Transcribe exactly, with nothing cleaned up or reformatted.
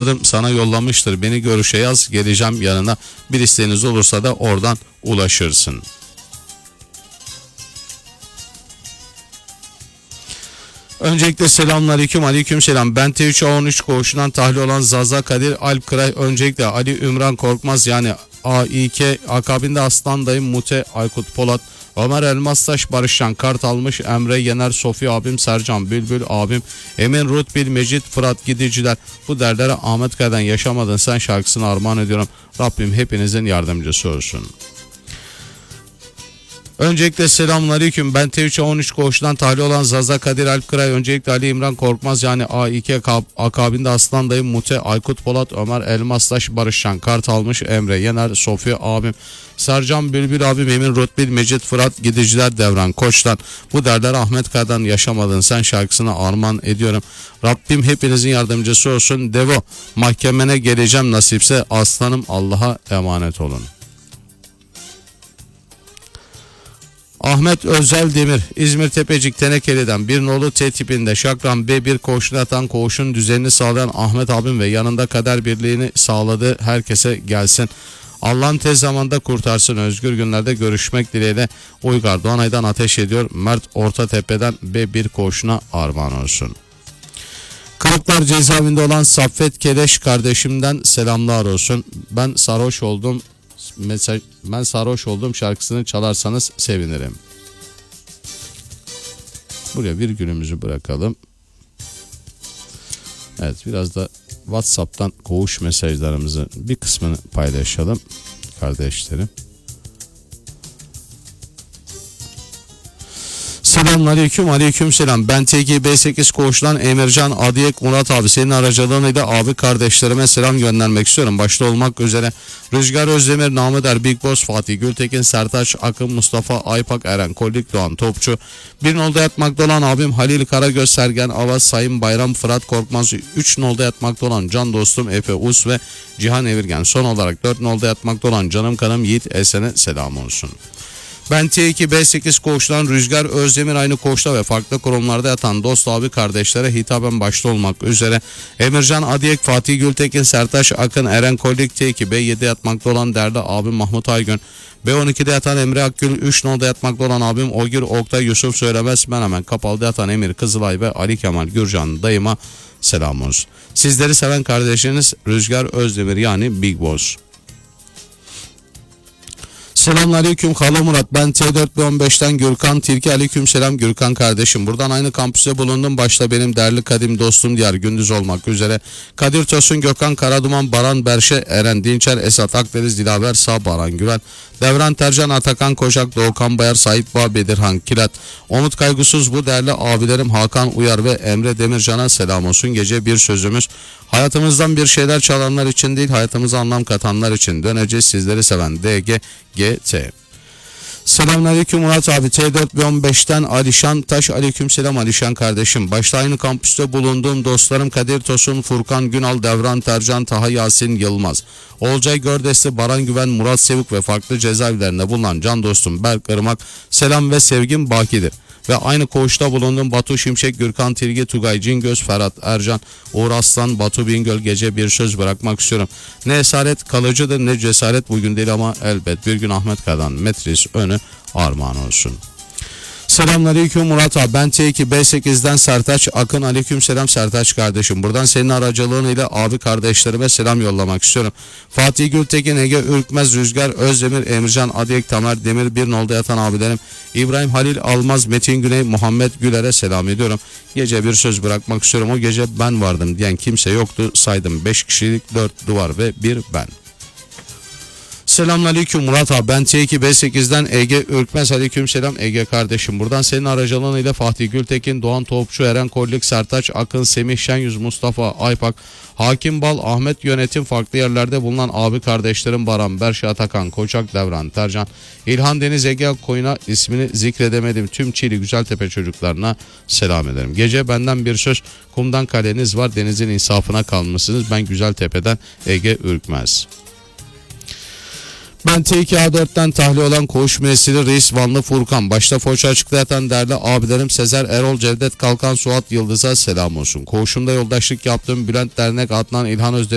tanıdım sana yollamıştır. Beni görüşe yaz, geleceğim yanına. Bir isteğiniz olursa da oradan ulaşırsın. Öncelikle selamünaleyküm, aleyküm selam. Ben T üç A on üç koğuşundan tahliye olan Zaza Kadir Alp Kıray. Öncelikle Ali Ümran Korkmaz yani A İ K, akabinde Aslan Dayım Mute, Aykut Polat, Ömer Elmastaş, Barışcan Kartalmış, Emre Yener, Sofi abim, Sercan Bülbül abim, Emin Rutbil, Mecit, Fırat Gidiciler. Bu derlere Ahmet Kaya'dan Yaşamadın Sen şarkısını armağan ediyorum. Rabbim hepinizin yardımcısı olsun. Öncelikle selamünaleyküm. Ben T üç A on üç koğuşundan tahliye olan Zaza Kadir Alp Kıray. Öncelikle Ali İmran Korkmaz yani A İ K, akabinde Aslan Dayım Mute, Aykut Polat, Ömer Elmastaş, Barışcan Kartalmış, Emre Yener, Sofi abim, Sercan Bülbül abim, Emin Rutbil, Mecit, Fırat Gidiciler, Devran Koç'tan. Bu derler Ahmet Kaya'dan Yaşamadın Sen şarkısını armağan ediyorum. Rabbim hepinizin yardımcısı olsun. Devo, mahkemene geleceğim nasipse, aslanım Allah'a emanet olun. Ahmet Özel Demir, İzmir Tepecik Tenekeli'den bir nolu T tipinde Şakran B bir koğuşuna atan koğuşun düzenini sağlayan Ahmet abim ve yanında kader birliğini sağladığı herkese gelsin. Allah'ın tez zamanda kurtarsın. Özgür günlerde görüşmek dileğiyle Uygar Doğanay'dan ateş ediyor. Mert Ortatepe'den B bir koğuşuna armağan olsun. Kırıklar cezaevinde olan Saffet Keleş kardeşimden selamlar olsun. Ben sarhoş oldum. Mesaj, ben sarhoş oldum şarkısını çalarsanız sevinirim. Buraya virgülümüzü bırakalım. Evet, biraz da WhatsApp'tan koğuş mesajlarımızı bir kısmını paylaşalım kardeşlerim. Selamünaleyküm, aleyküm selam. Ben T G B sekiz koğuştan Emircan Adiyek Murat abi, senin aracılığıyla abi kardeşlerime selam göndermek istiyorum. Başta olmak üzere Rüzgar Özdemir, Namıder, Big Boss, Fatih Gültekin, Sertaç Akın, Mustafa Aypak, Eren Kolik, Doğan Topçu, bir nolda yatmakta olan abim Halil Karagöz, Sergen Avaz, Sayın Bayram, Fırat Korkmaz, üç nolda yatmakta olan can dostum Efe Us ve Cihan Evirgen. Son olarak dört nolda yatmakta olan canım kanım Yiğit Esen'e selam olsun. Ben T iki B sekiz koğuştan Rüzgar Özdemir, aynı koğuşta ve farklı kurumlarda yatan dost abi kardeşlere hitaben başta olmak üzere Emircan Adiyek, Fatih Gültekin, Sertaç Akın, Eren Kolik, T iki B yedi yatmakta olan derdi abim Mahmut Aygün, B on ikide yatan Emre Akgül, üç nolda yatmakta olan abim Ogir Oktay, Yusuf Söylemez, Menemen Kapalı'da yatan Emir Kızılay ve Ali Kemal Gürcan dayıma selam olsun. Sizleri seven kardeşiniz Rüzgar Özdemir yani Big Boss. Selamünaleyküm Hala Murat. Ben T dört B on beşten Gürkan Tilki. Aleyküm selam Gürkan kardeşim. Buradan aynı kampüste bulundum. Başta benim değerli kadim dostum Diyar Gündüz olmak üzere Kadir Tosun, Gökhan Karaduman, Baran Berşe, Eren Dinçer, Esat Akdeniz, Dilaver Sağ, Baran Güven, Devran Tercan, Atakan Koşak, Doğukan Bayar, Sait Bağ, Bedirhan Kilat, Umut Kaygısız, bu değerli abilerim Hakan Uyar ve Emre Demircan'a selam olsun. Gece bir sözümüz: hayatımızdan bir şeyler çalanlar için değil, hayatımıza anlam katanlar için döneceğiz. Sizleri seven D G G T. Selamünaleyküm Murat abi. T dört B on beşten Alişan Taş. Aleykümselam Alişan kardeşim. Başta aynı kampüste bulunduğum dostlarım Kadir Tosun, Furkan Günal, Devran Tercan, Taha Yasin Yılmaz, Olcay Gördesli, Baran Güven, Murat Sevuk ve farklı cezaevlerinde bulunan can dostum Berk Irmak, selam ve sevgim bakidir. Ve aynı koğuşta bulundum Batu Şimşek, Gürkan Tilgi, Tugay Cingöz, Ferhat Ercan, Uğur Aslan, Batu Bingöl. Gece bir söz bırakmak istiyorum. Ne esaret kalıcıdır ne cesaret, bugün değil ama elbet bir gün Ahmet Kaya'dan Metris önü armağan olsun. Selamünaleyküm Murat abi. Ben T iki B sekizden Sertaç Akın. Aleykümselam Sertaç kardeşim. Buradan senin aracılığıyla abi kardeşlerime selam yollamak istiyorum. Fatih Gültekin, Ege Ürkmez, Rüzgar Özdemir, Emircan Adiyek, Tamer Demir, bir nolda yatan abilerim İbrahim Halil Almaz, Metin Güney, Muhammed Güler'e selam ediyorum. Gece bir söz bırakmak istiyorum. O gece ben vardım diyen kimse yoktu. Saydım beş kişilik, dört duvar ve bir ben. Selamünaleyküm Murat abi. Ben T iki B sekizden Ege Ürkmez. Aleykümselam Ege kardeşim. Buradan senin aracılığıyla Fatih Gültekin, Doğan Topçu, Eren Kollik, Sertaç Akın, Semih Şenyüz, Mustafa Aypak, Hakim Bal, Ahmet Yönetim, farklı yerlerde bulunan abi kardeşlerim Baran Berşe, Atakan Koçak, Devran Tercan, İlhan Deniz, Ege Koyun'a ismini zikredemedim tüm Çiğli Güzeltepe çocuklarına selam ederim. Gece benden bir söz: kumdan kaleniz var, denizin insafına kalmışsınız. Ben Güzeltepe'den Ege Ürkmez. Ben T iki A dörtten tahliye olan koğuş müessiri Reis Vanlı Furkan. Başta Foça açıkta yatan değerli abilerim Sezer Erol, Cevdet Kalkan, Suat Yıldız'a selam olsun. Koğuşumda yoldaşlık yaptığım Bülent Dernek, Adnan İlhan Özdemir,